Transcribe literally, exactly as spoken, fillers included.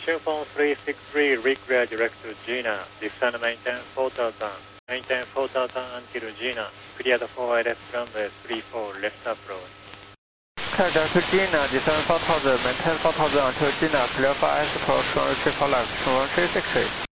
Shunfeng three six three, require direct to Gina. Descend maintain four thousand. Maintain four thousand until Gina. Cleared for left runway three four, left approach. Clear direct to Gina, descend four thousand, maintain four thousand until Gina. Clear for S approach, runway three four left, runway three six three.